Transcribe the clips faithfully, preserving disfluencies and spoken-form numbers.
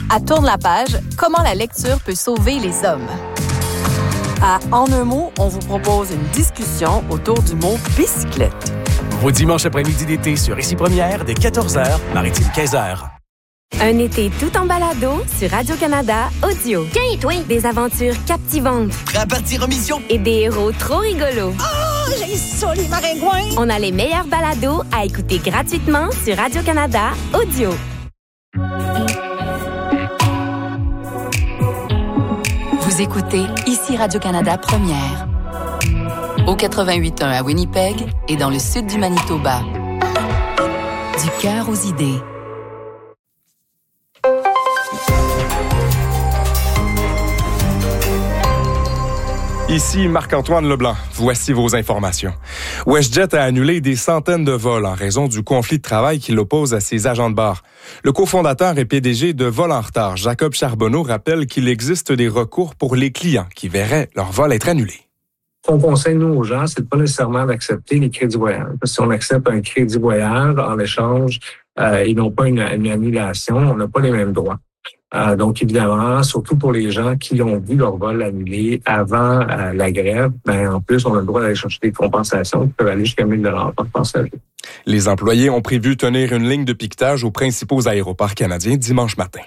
À Tourne la page, comment la lecture peut sauver les hommes. À En un mot, on vous propose une discussion autour du mot bicyclette. Vos dimanches après-midi d'été sur Ici Première, dès quatorze heures, Maritime quinze heures. Un été tout en balado sur Radio-Canada Audio. Tiens, toi! Des aventures captivantes. Prêt à partir en mission? Et des héros trop rigolos. Oh, j'ai ça, les maringouins! On a les meilleurs balados à écouter gratuitement sur Radio-Canada Audio. Vous écoutez Ici Radio-Canada Première. Au quatre-vingt-huit point un à Winnipeg et dans le sud du Manitoba. Du cœur aux idées. Ici Marc-Antoine Leblanc. Voici vos informations. WestJet a annulé des centaines de vols en raison du conflit de travail qui l'oppose à ses agents de bord. Le cofondateur et P D G de Vol en retard, Jacob Charbonneau, rappelle qu'il existe des recours pour les clients qui verraient leur vol être annulé. Ce qu'on conseille, nous, aux gens, c'est de pas nécessairement d'accepter les crédits voyages. Parce que si on accepte un crédit voyage, en échange, euh, ils n'ont pas une, une annulation, on n'a pas les mêmes droits. Euh, donc, évidemment, surtout pour les gens qui ont vu leur vol annulé avant euh, la grève, ben en plus, on a le droit d'aller chercher des compensations qui peuvent aller jusqu'à mille dollars par passager. Les employés ont prévu tenir une ligne de piquetage aux principaux aéroports canadiens dimanche matin.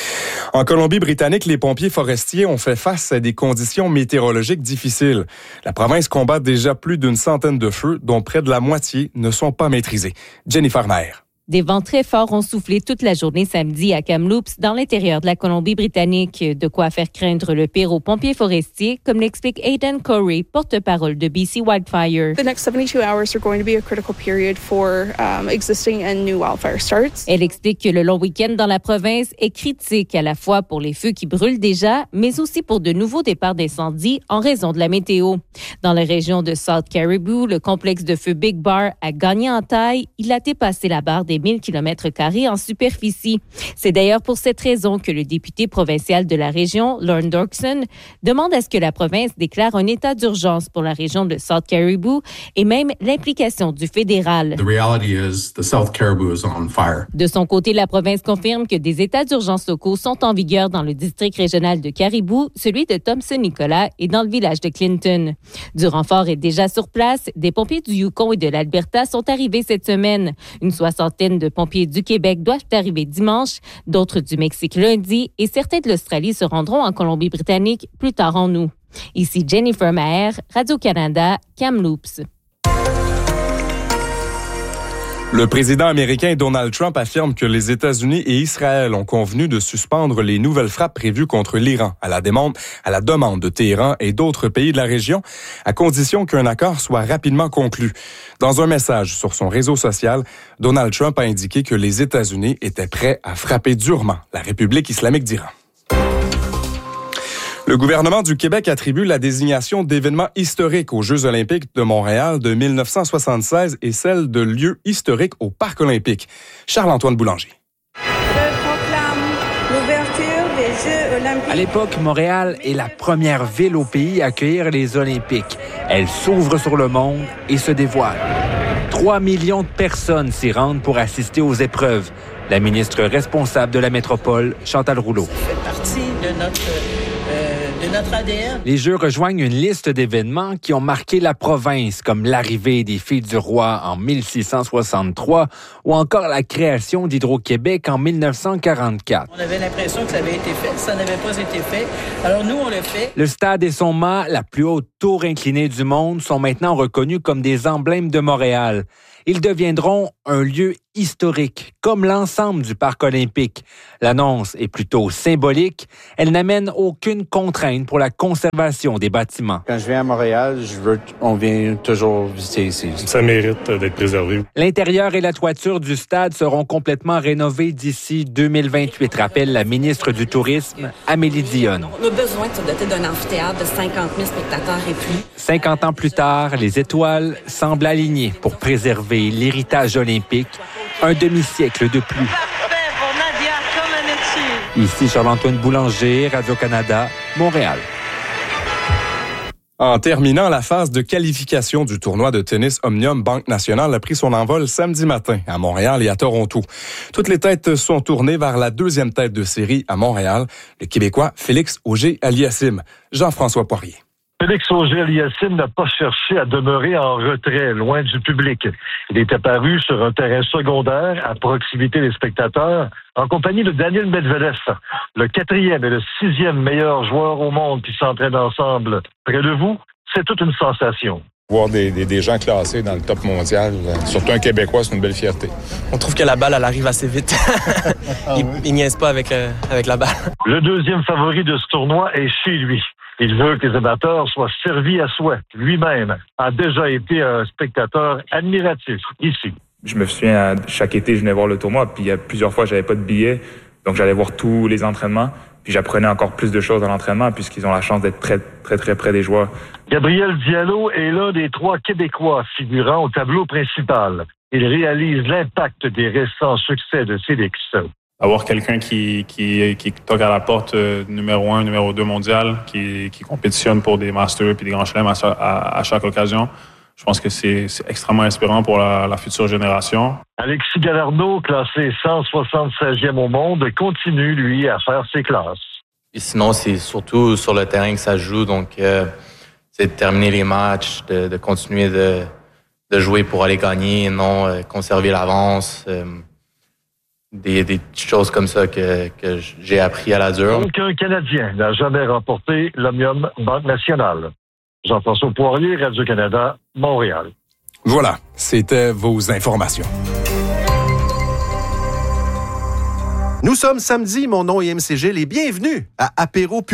En Colombie-Britannique, les pompiers forestiers ont fait face à des conditions météorologiques difficiles. La province combat déjà plus d'une centaine de feux, dont près de la moitié ne sont pas maîtrisés. Jennifer Maher. Des vents très forts ont soufflé toute la journée samedi à Kamloops, dans l'intérieur de la Colombie-Britannique. De quoi faire craindre le pire aux pompiers forestiers, comme l'explique Aidan Corey, porte-parole de B C Wildfire. The next seventy-two hours are going to be a critical period for um, existing and new wildfire starts. Elle explique que le long week-end dans la province est critique à la fois pour les feux qui brûlent déjà, mais aussi pour de nouveaux départs d'incendie en raison de la météo. Dans la région de South Caribou, le complexe de feu Big Bar a gagné en taille. Il a dépassé la barre des mille kilomètres carrés en superficie. C'est d'ailleurs pour cette raison que le député provincial de la région, Lorne Dorkson, demande à ce que la province déclare un état d'urgence pour la région de South Caribou et même l'implication du fédéral. The reality is the South Caribou is on fire. De son côté, la province confirme que des états d'urgence locaux sont en vigueur dans le district régional de Caribou, celui de Thompson-Nicolas et dans le village de Clinton. Du renfort est déjà sur place. Des pompiers du Yukon et de l'Alberta sont arrivés cette semaine. Une soixantaine de pompiers du Québec doivent arriver dimanche, d'autres du Mexique lundi et certains de l'Australie se rendront en Colombie-Britannique plus tard en août. Ici Jennifer Maher, Radio-Canada, Kamloops. Le président américain Donald Trump affirme que les États-Unis et Israël ont convenu de suspendre les nouvelles frappes prévues contre l'Iran à la demande, à la demande de Téhéran et d'autres pays de la région, à condition qu'un accord soit rapidement conclu. Dans un message sur son réseau social, Donald Trump a indiqué que les États-Unis étaient prêts à frapper durement la République islamique d'Iran. Le gouvernement du Québec attribue la désignation d'événements historiques aux Jeux olympiques de Montréal de mille neuf cent soixante-seize et celle de lieux historiques au Parc olympique. Charles-Antoine Boulanger. Je proclame l'ouverture des Jeux olympiques. À l'époque, Montréal est la première ville au pays à accueillir les Olympiques. Elle s'ouvre sur le monde et se dévoile. Trois millions de personnes s'y rendent pour assister aux épreuves. La ministre responsable de la métropole, Chantal Rouleau. Ça fait partie de notre... de notre A D N. Les Jeux rejoignent une liste d'événements qui ont marqué la province, comme l'arrivée des Filles du Roi en mille six cent soixante-trois ou encore la création d'Hydro-Québec en mille neuf cent quarante-quatre. On avait l'impression que ça avait été fait, ça n'avait pas été fait. Alors nous, on le fait. Le stade et son mât, la plus haute tour inclinée du monde, sont maintenant reconnus comme des emblèmes de Montréal. Ils deviendront un lieu historique, comme l'ensemble du Parc olympique. L'annonce est plutôt symbolique. Elle n'amène aucune contrainte pour la conservation des bâtiments. Quand je viens à Montréal, je veux, on vient toujours visiter ici. Ça mérite d'être préservé. L'intérieur et la toiture du stade seront complètement rénovés d'ici deux mille vingt-huit, rappelle la ministre du Tourisme, Amélie Dionne. On a besoin de se doter d'un amphithéâtre de cinquante mille spectateurs et plus. cinquante ans plus tard, les étoiles semblent alignées pour préserver l'héritage olympique, un demi-siècle de plus. Parfait pour Nadia Comaneci. Ici Charles-Antoine Boulanger, Radio-Canada, Montréal. En terminant, la phase de qualification du tournoi de tennis Omnium Banque Nationale a pris son envol samedi matin à Montréal et à Toronto. Toutes les têtes sont tournées vers la deuxième tête de série à Montréal, le Québécois Félix Auger-Aliassime. Jean-François Poirier. Félix Auger-Aliassime n'a pas cherché à demeurer en retrait, loin du public. Il est apparu sur un terrain secondaire, à proximité des spectateurs, en compagnie de Daniil Medvedev, le quatrième et le sixième meilleur joueur au monde qui s'entraînent ensemble. Près de vous, c'est toute une sensation. Voir des, des, des gens classés dans le top mondial, surtout un Québécois, c'est une belle fierté. On trouve que la balle, elle arrive assez vite. ah, il, oui. il niaise pas avec, euh, avec la balle. Le deuxième favori de ce tournoi est chez lui. Il veut que les amateurs soient servis à souhait. Lui-même a déjà été un spectateur admiratif ici. Je me souviens, chaque été, je venais voir le tournoi, puis il y a plusieurs fois, j'avais pas de billets, donc j'allais voir tous les entraînements, puis j'apprenais encore plus de choses à l'entraînement, puisqu'ils ont la chance d'être très, très, très près des joueurs. Gabriel Diallo est l'un des trois Québécois figurant au tableau principal. Il réalise l'impact des récents succès de Félix. Avoir quelqu'un qui, qui, qui toque à la porte euh, numéro un, numéro deux mondial, qui, qui compétitionne pour des Masters et des Grands Chelems à, à, à chaque occasion, je pense que c'est, c'est extrêmement inspirant pour la, la future génération. Alexis Galarneau, classé cent soixante-seizième au monde, continue, lui, à faire ses classes. Et sinon, c'est surtout sur le terrain que ça se joue, donc euh, c'est de terminer les matchs, de, de continuer de, de jouer pour aller gagner, et non euh, conserver l'avance. Euh, Des, des petites choses comme ça que, que j'ai appris à la dure. Aucun Canadien n'a jamais remporté l'Omnium Banque Nationale. Jean-François Poirier, Radio-Canada, Montréal. Voilà, c'était vos informations. Nous sommes samedi, mon nom est M C G, les bienvenus à Apéro Public.